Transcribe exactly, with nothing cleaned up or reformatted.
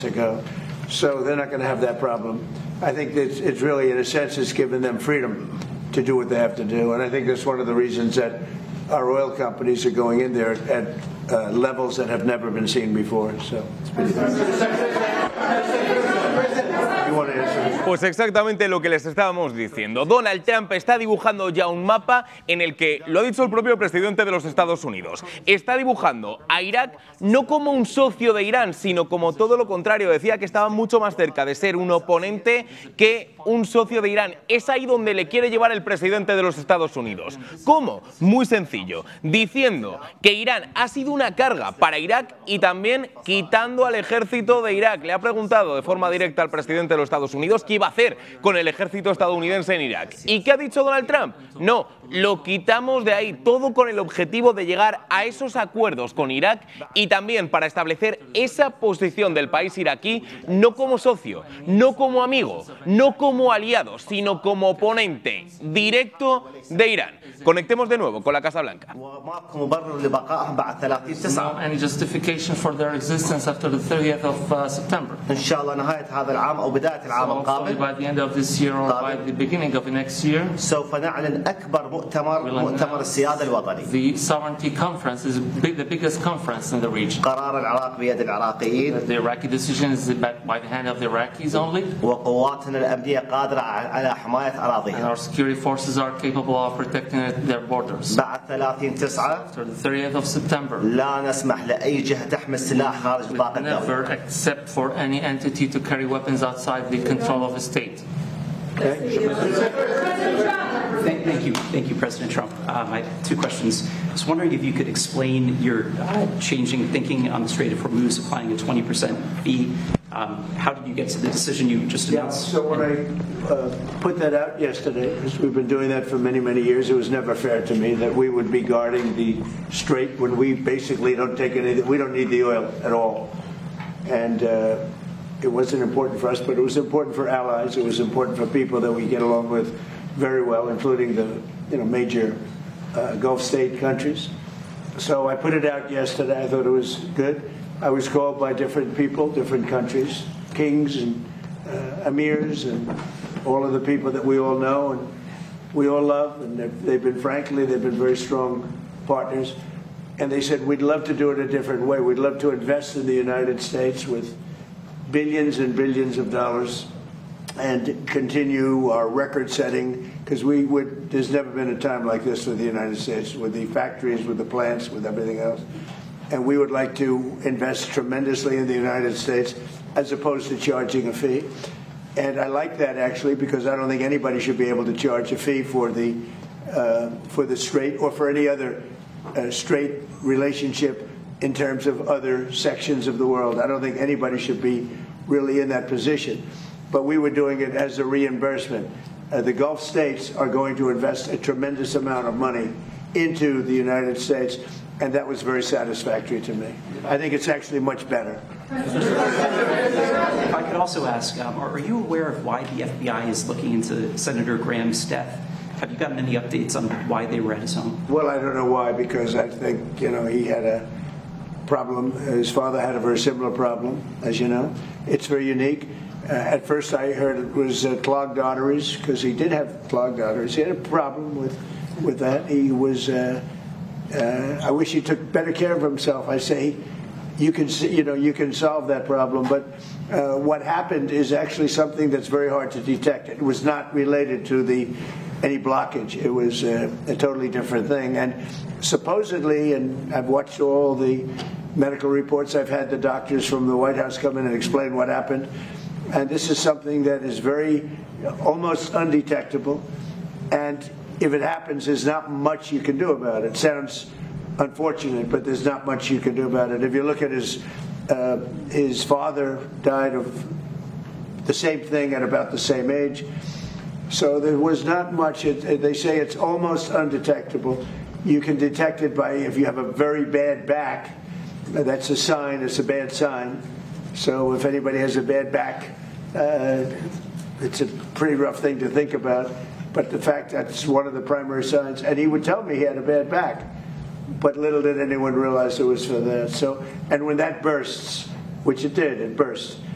ago, so they're not going to have that problem. I think that it's really, in a sense, it's given them freedom to do what they have to do, and I think that's one of the reasons that our oil companies are going in there at uh, levels that have never been seen before. So it's pretty Pues exactamente lo que les estábamos diciendo. Donald Trump está dibujando ya un mapa en el que, lo ha dicho el propio presidente de los Estados Unidos, está dibujando a Irak no como un socio de Irán, sino como todo lo contrario. Decía que estaba mucho más cerca de ser un oponente que un socio de Irán. Es ahí donde le quiere llevar el presidente de los Estados Unidos. ¿Cómo? Muy sencillo. Diciendo que Irán ha sido una carga para Irak y también quitando al ejército de Irak. Le ha preguntado de forma directa al presidente de los Estados Unidos qué iba a hacer con el ejército estadounidense en Irak. ¿Y qué ha dicho Donald Trump? No, lo quitamos de ahí, todo con el objetivo de llegar a esos acuerdos con Irak y también para establecer esa posición del país iraquí no como socio, no como amigo, no como aliado, sino como oponente directo de Irán. Conectemos de nuevo con la Casa Blanca. No any justification for their existence after the thirtieth of uh, September. إن شاء الله نهاية هذا العام أو بداية العام القادم. By the end of this year or by the beginning of the next year. سوف نعلن أكبر مؤتمر مؤتمر السيادة الوطني. The sovereignty conference is the biggest conference in the region. قرار العراق بيد العراقيين. The Iraqi decision is by the hand of the Iraqis only. وقواتنا الأمنية قادرة على حماية أراضيها. And our security forces are capable of protecting their borders. بعد ثلاثين تسعة. After the thirtieth of September. لا نسمح لأي جهة تحمل سلاح خارج نطاق الدولة. Never accept for any entity to carry weapons outside the control of a state. Thank, thank you, thank you, President Trump. Um, I have two questions. I was wondering if you could explain your uh, changing thinking on the Strait of Hormuz, applying a twenty percent fee. Um, how did you get to the decision you just announced? Yeah, so when I uh, put that out yesterday, because we've been doing that for many, many years, it was never fair to me that we would be guarding the Strait when we basically don't take any, we don't need the oil at all. And uh, it wasn't important for us, but it was important for allies. It was important for people that we get along with very well, including the you know major uh, Gulf state countries. So I put it out yesterday. I thought it was good. I was called by different people, different countries, kings and uh, emirs and all of the people that we all know and we all love. And they've, they've been, frankly, they've been very strong partners. And they said, we'd love to do it a different way. We'd love to invest in the United States with billions and billions of dollars and continue our record setting, because we would, there's never been a time like this with the United States, with the factories, with the plants, with everything else. And we would like to invest tremendously in the United States as opposed to charging a fee. And I like that, actually, because I don't think anybody should be able to charge a fee for the, uh, for the Strait or for any other uh, Strait relationship in terms of other sections of the world. I don't think anybody should be really in that position. But we were doing it as a reimbursement. Uh, the Gulf states are going to invest a tremendous amount of money into the United States, and that was very satisfactory to me. I think it's actually much better. If I could also ask, um, are you aware of why the F B I is looking into Senator Graham's death? Have you gotten any updates on why they were at his home? Well, I don't know why, because I think, you know, he had a problem. His father had a very similar problem, as you know. It's very unique. Uh, at first I heard it was uh, clogged arteries, because he did have clogged arteries. He had a problem with, with that. He was, uh, uh, I wish he took better care of himself. I say, you can, you know, you can solve that problem, but uh, what happened is actually something that's very hard to detect. It was not related to the any blockage. It was uh, a totally different thing. And supposedly, and I've watched all the medical reports, I've had the doctors from the White House come in and explain what happened. And this is something that is very, almost undetectable. And if it happens, there's not much you can do about it. It sounds unfortunate, but there's not much you can do about it. If you look at his, uh, his father died of the same thing at about the same age. So there was not much. It, they say it's almost undetectable. You can detect it by if you have a very bad back. That's a sign. It's a bad sign. So if anybody has a bad back, uh, it's a pretty rough thing to think about. But the fact that's one of the primary signs. And he would tell me he had a bad back. But little did anyone realize it was for that. So, and when that bursts, which it did, it burst.